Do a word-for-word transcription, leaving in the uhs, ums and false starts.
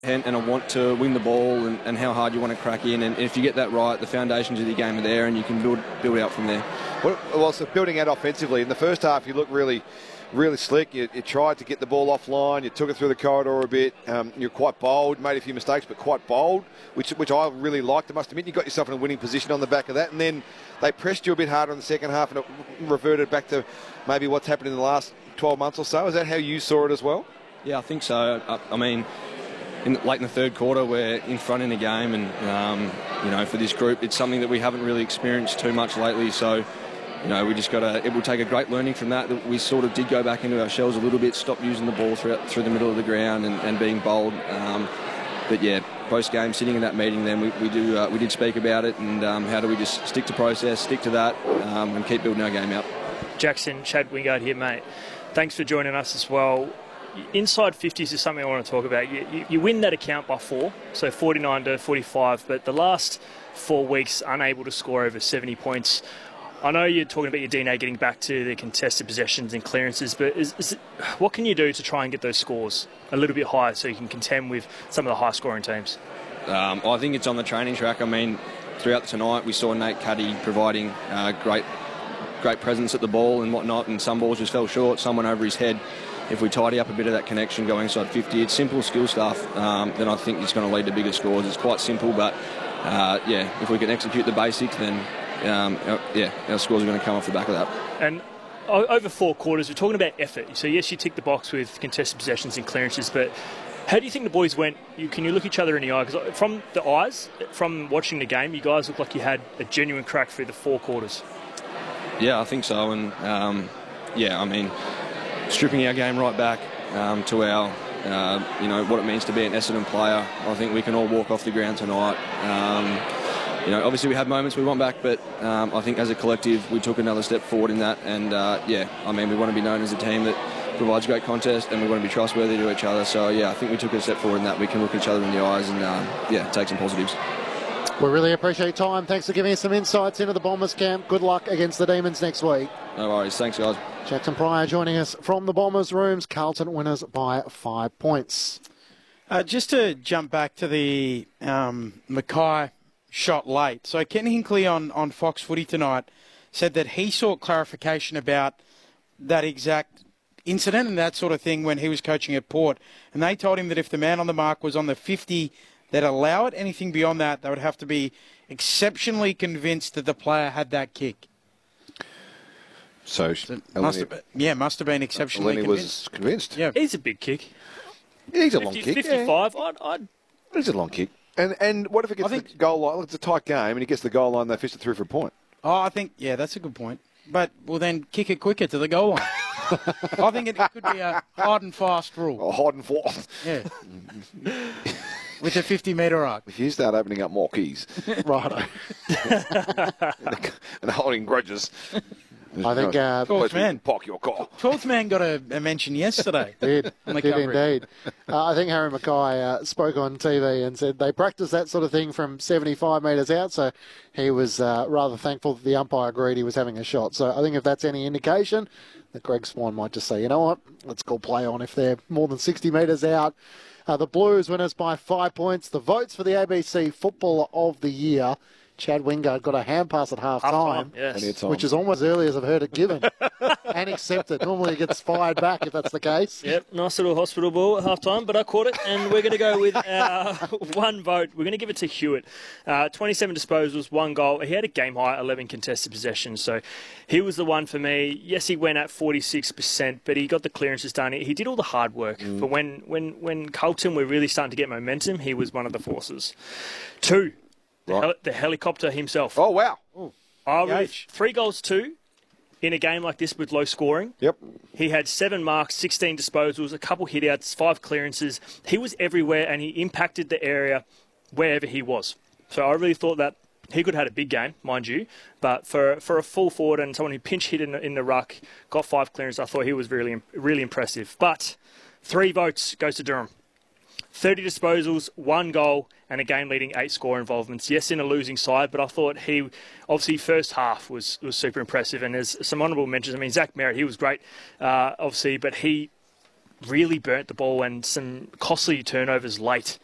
and, and a want to win the ball and, and how hard you want to crack in. And if you get that right, the foundations of your game are there and you can build build out from there. Well, well so building out offensively. In the first half, you looked really, really slick. You, you tried to get the ball offline. You took it through the corridor a bit. Um, you're quite bold, made a few mistakes, but quite bold, which which I really liked. I must admit, you got yourself in a winning position on the back of that. And then they pressed you a bit harder in the second half and it reverted back to maybe what's happened in the last twelve months or so. Is that how you saw it as well? Yeah, I think so. I, I mean, in, late in the third quarter, we're in front in the game, and um, you know, for this group, it's something that we haven't really experienced too much lately. So, you know, we just got to. It will take a great learning from that. That we sort of did go back into our shells a little bit, stop using the ball through through the middle of the ground, and, and being bold. Um, but yeah, post game, sitting in that meeting, then we, we do uh, we did speak about it, and um, how do we just stick to process, stick to that, um, and keep building our game out. Jackson, Chad Wingard here, mate. Thanks for joining us as well. Inside fifties is something I want to talk about. You, you, you win that account by four, so forty-nine to forty-five, but the last four weeks unable to score over seventy points. I know you're talking about your D N A getting back to the contested possessions and clearances, but is, is it, what can you do to try and get those scores a little bit higher so you can contend with some of the high-scoring teams? Um, I think it's on the training track. I mean, throughout tonight we saw Nate Cuddy providing uh, great great presence at the ball and whatnot, and some balls just fell short, some went over his head. If we tidy up a bit of that connection going inside fifty, it's simple skill stuff, um, then I think it's going to lead to bigger scores. It's quite simple, but uh, yeah, if we can execute the basics, then um, yeah, our scores are going to come off the back of that. And over four quarters, we're talking about effort. So yes, you tick the box with contested possessions and clearances, but how do you think the boys went? You, can you look each other in the eye? Because from the eyes, from watching the game, you guys look like you had a genuine crack through the four quarters. Yeah, I think so. And um, yeah, I mean, stripping our game right back um, to our, uh, you know, what it means to be an Essendon player. I think we can all walk off the ground tonight. Um, you know, obviously we had moments we want back, but um, I think as a collective we took another step forward in that. And uh, yeah, I mean, we want to be known as a team that provides great contest, and we want to be trustworthy to each other. So yeah, I think we took a step forward in that. We can look each other in the eyes and uh, yeah, take some positives. We really appreciate your time. Thanks for giving us some insights into the Bombers camp. Good luck against the Demons next week. No worries. Thanks, guys. Jackson Pryor joining us from the Bombers rooms. Carlton winners by five points. Uh, just to jump back to the um, Mackay shot late. So Ken Hinkley on, on Fox Footy tonight said that he sought clarification about that exact incident and that sort of thing when he was coaching at Port. And they told him that if the man on the mark was on the fifty, they'd allow it. Anything beyond that, they would have to be exceptionally convinced that the player had that kick. So, so must have been, yeah, must have been exceptionally Eleni convinced. was convinced. Yeah, he's a big kick. Yeah, he's a fifty, long kick. fifty-five, Yeah. I'd, I'd... It's a long kick. And and what if it gets I think, the goal line? It's a tight game, and he gets the goal line. They fist it through for a point. Oh, I think yeah, that's a good point. But well, then kick it quicker to the goal line. I think it could be a hard and fast rule. Oh, hard and fast. Yeah. With a fifty metre arc. If you start opening up more keys, Righto. and holding grudges. I think uh, Twelfth man. Park your car. Twelfth man got a, a mention yesterday. Did, on the did coverage. indeed. Uh, I think Harry Mackay uh, spoke on T V and said they practice that sort of thing from seventy-five metres out, so he was uh, rather thankful that the umpire agreed he was having a shot. So I think if that's any indication, that Greg Swan might just say, you know what, let's go play on if they're more than sixty metres out. Uh, the Blues winners by five points. The votes for the A B C Footballer of the Year. Chad Wingard got a hand pass at half, Half time, time, yes. time. which is almost as early as I've heard it given and accepted. Normally it gets fired back if that's the case. Yep, nice little hospital ball at half time, but I caught it, and we're going to go with our one vote. We're going to give it to Hewitt. Uh, twenty-seven disposals, one goal. He had a game high, eleven contested possessions, so he was the one for me. Yes, he went at forty-six percent, but he got the clearances done. He did all the hard work. Mm. But when, when, when Carlton were really starting to get momentum, he was one of the forces. Two. The, Right. hel- the helicopter himself. Oh, wow. I really, Yach. three goals, two in a game like this with low scoring. Yep. He had seven marks, sixteen disposals, a couple hitouts, five clearances. He was everywhere and he impacted the area wherever he was. So I really thought that he could have had a big game, mind you. But for for a full forward and someone who pinch hit in, in the ruck, got five clearances, I thought he was really, really impressive. But three votes goes to Durham. thirty disposals, one goal, and a game-leading eight score involvements. Yes, in a losing side, but I thought he, obviously, first half was, was super impressive. And there's some honourable mentions. I mean, Zach Merritt, he was great, uh, obviously, but he really burnt the ball and some costly turnovers late